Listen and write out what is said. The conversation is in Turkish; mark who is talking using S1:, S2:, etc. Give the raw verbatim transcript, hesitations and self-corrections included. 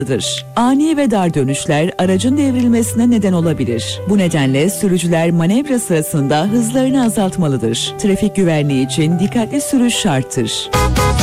S1: Ani ve dar dönüşler aracın devrilmesine neden olabilir. Bu nedenle sürücüler manevra sırasında hızlarını azaltmalıdır. Trafik güvenliği için dikkatli sürüş şarttır.